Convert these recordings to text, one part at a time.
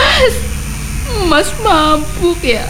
Mas, Mas mabuk ya?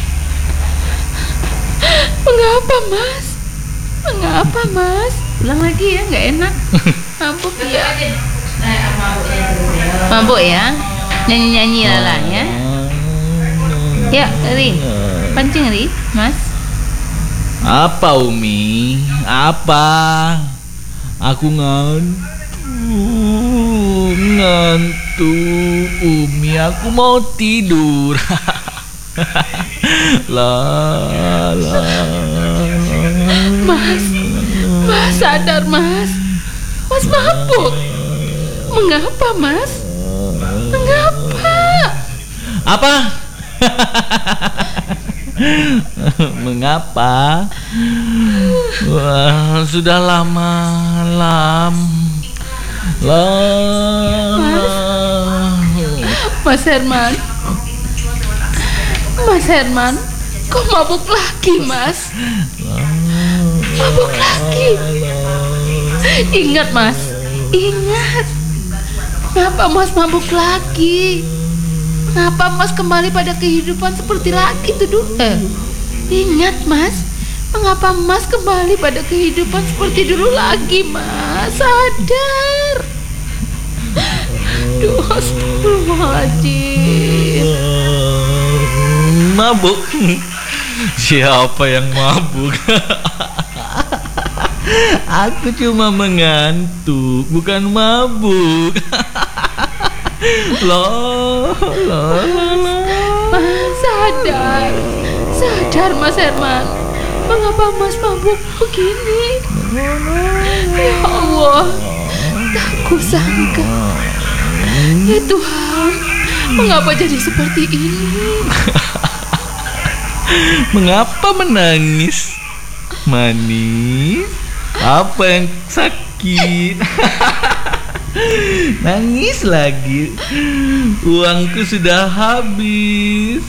Mengapa Mas? Mengapa Mas? Ulang lagi ya, nggak enak. Mabuk ya? Mabuk ya? Nyanyi-nyanyi lala ya? Ya, Ri, pancing Ri, Mas. Apa Umi? Apa? Aku ngantuk Umi, aku mau tidur. La. Mas sadar Mas. Mas mabuk. Mengapa Mas? Mengapa? Apa? Mengapa? Wah, sudah lama. Mas Herman. Mas Herman, kok mabuk lagi Mas? Mabuk lagi. Ingat Mas, ingat. Kenapa Mas mabuk lagi? Kenapa Mas kembali pada kehidupan seperti lagi itu dulu? Ingat Mas, mengapa Mas kembali pada kehidupan seperti dulu lagi Mas? Sadar. Duh, astagfirullahaladzim. Mabuk? Siapa yang mabuk? Aku cuma mengantuk, bukan mabuk. Loh. Mas, sadar Mas Herman. Mengapa Mas mabuk begini? Ya Allah, tak kusangka. Ya Tuhan, mengapa jadi seperti ini? Mengapa menangis? Manis? Apa yang sakit? Nangis lagi. Uangku sudah habis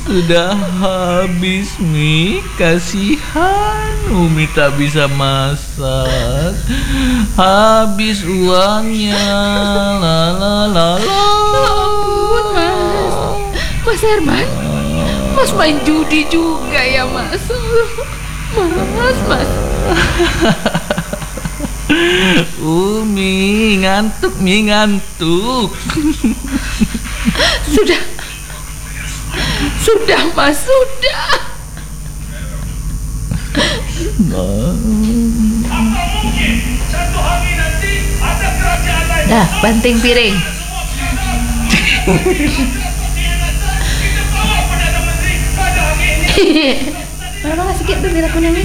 Mi. Kasihan Umi tak bisa masak. Habis uangnya. La. Ampun Mas Herman. Mas main judi juga ya Mas. Mas. Umi ngantuk. Sudah Mas, sudah. Dah, banting piring. Mana sikit tuh biar aku nangis.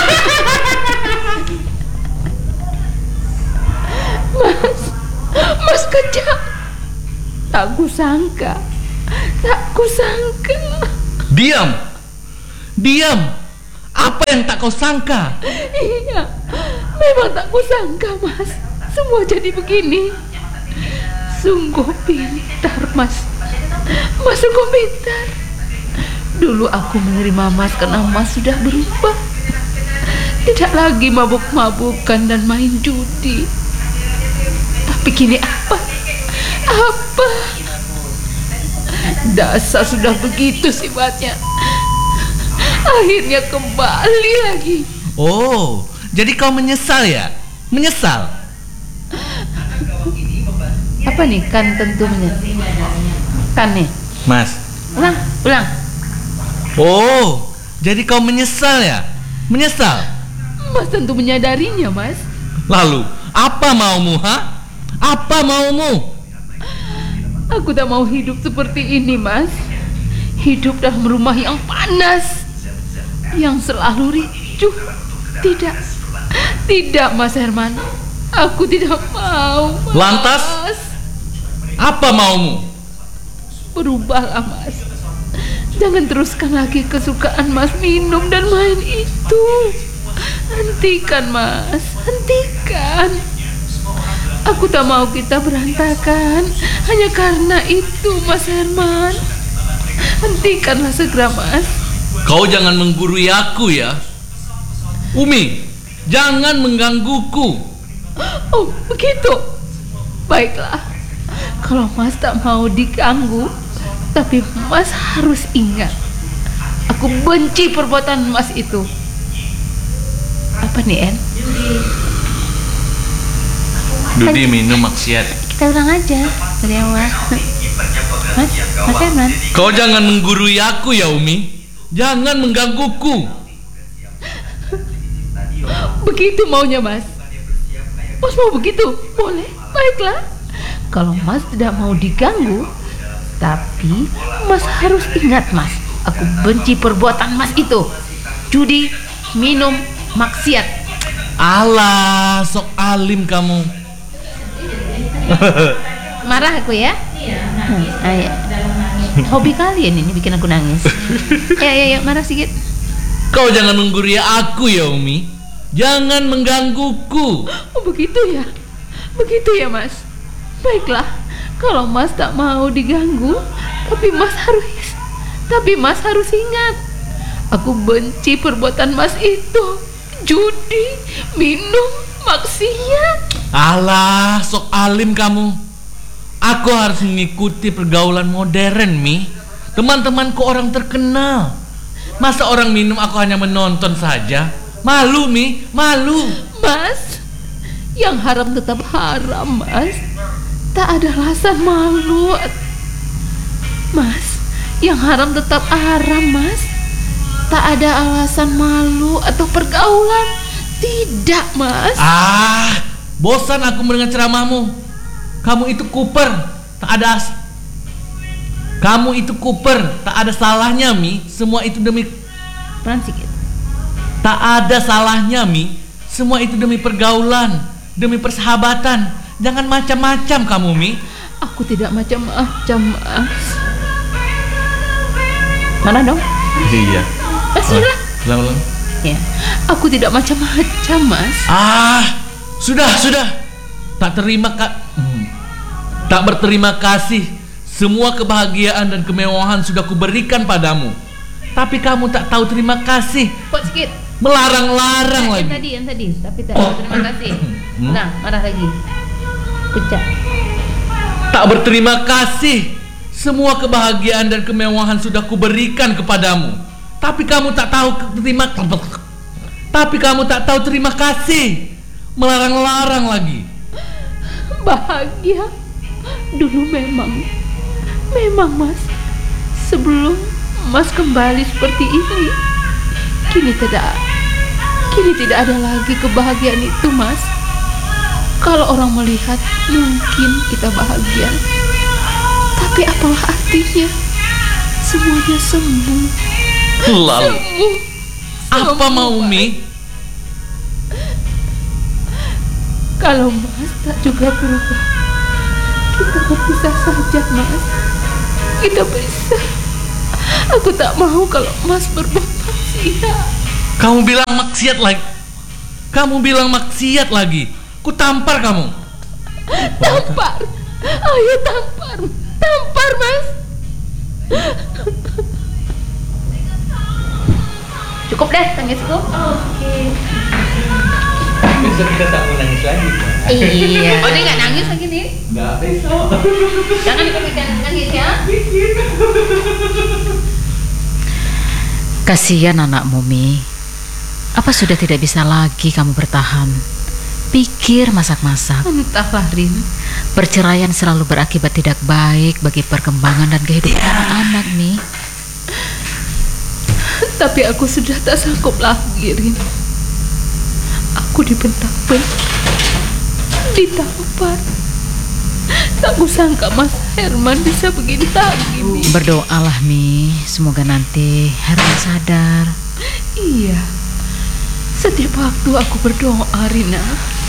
Mas kejam. Tak kusangka. Diam. Apa yang tak kau sangka? Iya, memang tak kusangka Mas. Semua jadi begini. Sungguh pintar Mas. Mas sungguh pintar. Dulu aku menerima Mas karena Mas sudah berubah. Tidak lagi mabuk-mabukan dan main judi. Tapi kini apa? Dasar sudah begitu sifatnya. Akhirnya kembali lagi. Oh, jadi kau menyesal ya? Menyesal? Apa nih? Kan tentunya. Kan nih. Mas. Ulang. Oh, jadi kau menyesal ya? Menyesal? Mas tentu menyadarinya, Mas. Lalu, apa maumu, Apa maumu? Aku tak mau hidup seperti ini, Mas. Hidup dalam rumah yang panas, yang selalu ricuh. Tidak, Mas Herman. Aku tidak mau, Mas. Lantas, apa maumu? Berubahlah, Mas. Jangan teruskan lagi kesukaan Mas minum dan main itu. Hentikan, Mas. Hentikan. Aku tak mau kita berantakan hanya karena itu, Mas Herman. Hentikanlah segera, Mas. Kau jangan menggurui aku ya. Umi, jangan menggangguku. Oh, begitu. Baiklah. Kalau Mas tak mau diganggu, Tapi Mas harus ingat, aku benci perbuatan Mas itu. Apa nih, En? Judi minum maksiat. Kita ulang aja dari awal. Mas Herman. Kau jangan menggurui aku ya, Umi. Jangan menggangguku. Begitu maunya Mas. Mas mau begitu? Boleh, baiklah. Kalau Mas tidak mau diganggu, tapi Mas harus ingat, Mas, aku benci perbuatan Mas itu. Judi, minum, maksiat. Alah, sok alim kamu. Marah aku ya? Ayo. Hobi kalian ini bikin aku nangis. Ya, marah sedikit. Kau jangan menggurui aku ya, Umi. Jangan menggangguku. Oh, begitu ya? Begitu ya, Mas? Baiklah, kalau Mas tak mau diganggu, tapi Mas harus ingat, aku benci perbuatan Mas itu. Judi, minum, maksiat. Alah, sok alim kamu. Aku harus mengikuti pergaulan modern, Mi. Teman-temanku orang terkenal. Masa orang minum aku hanya menonton saja? Malu, Mi, malu. Mas, yang haram tetap haram, Mas. Tak ada alasan malu. Mas, yang haram tetap haram, Mas. Tak ada alasan malu atau pergaulan. Tidak, Mas. Bosan aku mendengar ceramahmu. Kamu itu kuper, tak ada salahnya, Mi. Semua itu demi Pelan sedikit. Tak ada salahnya, Mi. Semua itu demi pergaulan, demi persahabatan. Jangan macam-macam kamu, Mi. Aku tidak macam-macam, Mas. Mana dong? Iya. Sudah. Ulang. Ya, aku tidak macam-macam, Mas. Sudah. Tak berterima kasih. Semua kebahagiaan dan kemewahan sudah kuberikan padamu. Tapi kamu tak tahu terima kasih. Pot sedikit. Melarang-larang lagi. Yang tadi, tapi tak terima kasih. Nah, marah lagi. Pucat. Tak berterima kasih. Semua kebahagiaan dan kemewahan sudah kuberikan kepadamu. Tapi kamu tak tahu terima kasih. Melarang-larang lagi. Bahagia dulu memang Mas, sebelum Mas kembali seperti ini, kini tidak ada lagi kebahagiaan itu, Mas. Kalau orang melihat mungkin kita bahagia, tapi apalah artinya? Semuanya sembuh. Lalu apa mau, Mi? Kalau Mas tak juga berubah, kita berpisah saja, Mas. Kita berpisah. Aku tak mau kalau Mas berbuat maksiat. Kamu bilang maksiat lagi. Ku tampar kamu. Tampar. Ayo tampar. Tampar, Mas. Cukup deh tangisku. Oke. Besok kita tak mau nangis lagi. Iya. Oh, dia nggak nangis lagi nih? Nggak, besok. Jangan dipikirkan nangis ya. Kasihan anakmu, Mi. Apa sudah tidak bisa lagi kamu bertahan? Pikir masak-masak. Entahlah, Rin. Perceraian selalu berakibat tidak baik bagi perkembangan dan kehidupan anak-anak, Mi. Tapi aku sudah tak sanggup lagi, Rin. Aku dibentak-bentak, ditampar. Tak kusangka Mas Herman bisa begini lagi, Mi. Berdoalah, Mi. Semoga nanti Herman sadar. Iya. Setiap waktu aku berdoa, Rina.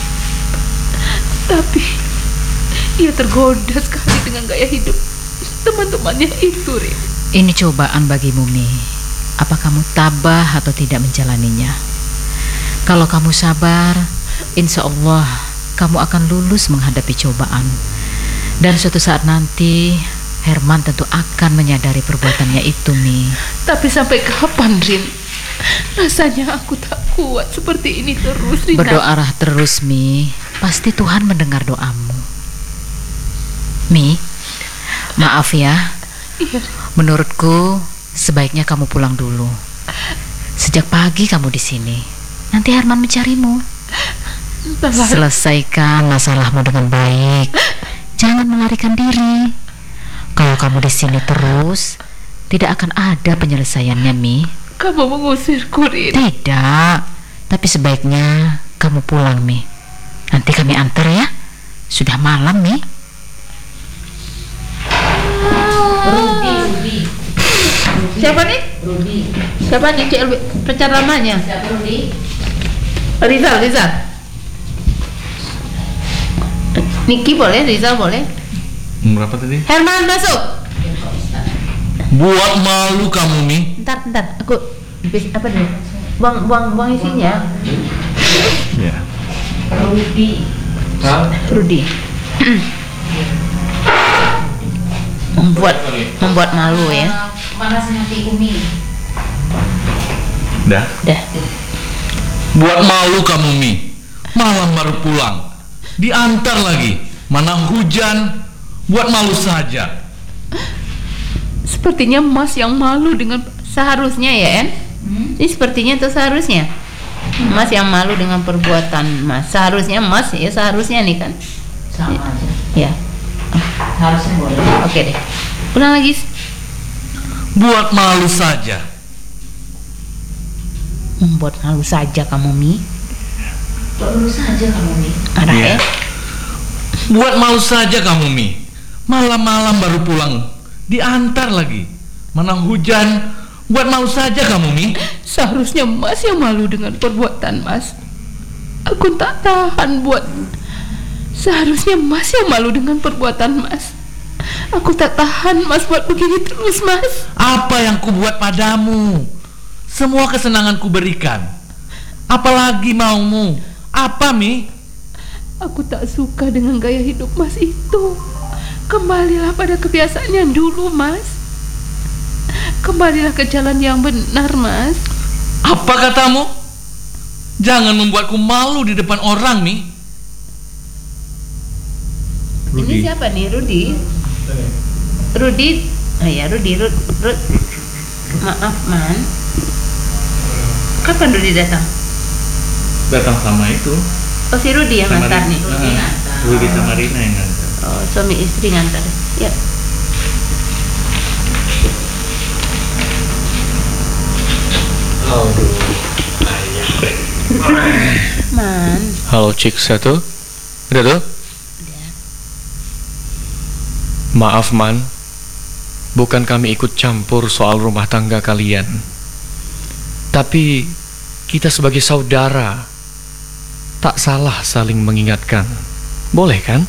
Tapi ia tergoda sekali dengan gaya hidup teman-temannya itu, Rin. Ini cobaan bagimu, Mi. Apa kamu tabah atau tidak menjalaninya? Kalau kamu sabar, insya Allah kamu akan lulus menghadapi cobaan. Dan suatu saat nanti Herman tentu akan menyadari perbuatannya itu, Mi. Tapi sampai kapan, Rin? Rasanya aku tak kuat seperti ini terus, Rina. Berdoalah terus, Mi. Pasti Tuhan mendengar doamu. Mi, maaf ya. Menurutku sebaiknya kamu pulang dulu. Sejak pagi kamu di sini. Nanti Herman mencarimu. Selesaikan masalahmu dengan baik. Jangan melarikan diri. Kalau kamu di sini terus, tidak akan ada penyelesaiannya, Mi. Kamu mengusirku, Rin. Tidak. Tapi sebaiknya kamu pulang, Mi. Nanti kami antar ya. Sudah malam, Mi. Rudi. Siapa nih? Rudi. Siapa nih Cik pacar lamanya? Siapa Rudi? Rizal. Niki boleh, Rizal boleh. Berapa tadi? Herman masuk. Buat malu kamu, Mi. Bentar, aku apa nih? Buang isinya. Ya. Rudi. membuat malu ya. Mana sih nanti Umi? Dah. Buat malu kamu, Mi. Malam baru pulang. Diantar lagi. Mana hujan. Buat malu saja. Sepertinya Mas yang malu dengan seharusnya ya, En? Ini sepertinya itu seharusnya. Mas yang malu dengan perbuatan Mas. Seharusnya Mas ya, seharusnya nih kan. Sama aja. Ya. Harusnya boleh. Oke deh. Ulang lagi. Buat malu saja. Membuat malu saja kamu, Mi. Buat malu saja kamu, Mi. Marah Iya. ya. Buat malu saja kamu, Mi. Malam-malam baru pulang. Diantar lagi. Mana hujan. Buat malu saja kamu, Mi. Seharusnya Mas yang malu dengan perbuatan Mas. Aku tak tahan buat. Seharusnya Mas yang malu dengan perbuatan Mas. Aku tak tahan Mas buat begini terus, Mas. Apa yang kubuat padamu? Semua kesenangan kuberikan. Apalagi maumu? Apa, Mi? Aku tak suka dengan gaya hidup Mas itu. Kembalilah pada kebiasaan yang dulu, Mas. Kembalilah ke jalan yang benar, Mas. Apa katamu? Jangan membuatku malu di depan orang, Mi. Ini siapa nih, Rudi? Rudi. Oh ya, Rudi. Maaf, Man. Kapan Rudi datang? Datang sama itu. Oh, si Rudi yang ngantar nih. Rudi sama Rina yang ngantar. Oh, suami istri ngantar. Ya. Man. Halo Cik satu. Udah tuh? Maaf Man, bukan kami ikut campur soal rumah tangga kalian. Tapi kita sebagai saudara tak salah saling mengingatkan. Boleh kan?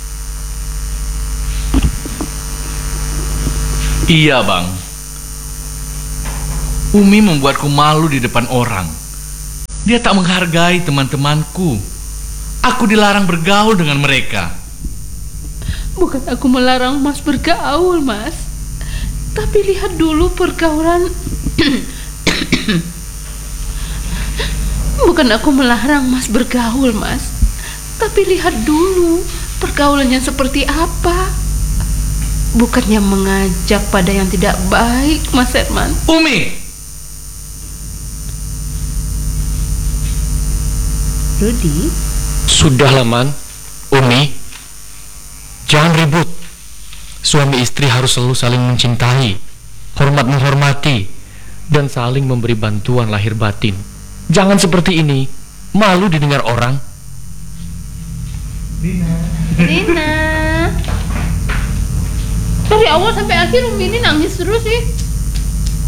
Iya, Bang. Umi membuatku malu di depan orang. Dia tak menghargai teman-temanku. Aku dilarang bergaul dengan mereka. Bukan aku melarang Mas bergaul, Mas. Tapi lihat dulu pergaulan. Bukan aku melarang Mas bergaul, Mas. Tapi lihat dulu pergaulannya seperti apa. Bukannya mengajak pada yang tidak baik, Mas Herman. Umi! Rudi? Sudahlah Man, Umi. Jangan ribut. Suami istri harus selalu saling mencintai, hormat menghormati, dan saling memberi bantuan lahir batin. Jangan seperti ini, malu didengar orang. Rina. Dari awal sampai akhir Umi ini nangis terus sih.